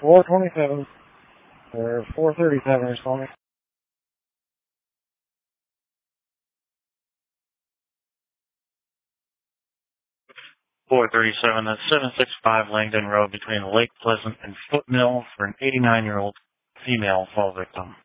427 or 437 responding. 437, that's 765 Langdon Road between Lake Pleasant and Footmill for an 89-year-old female fall victim.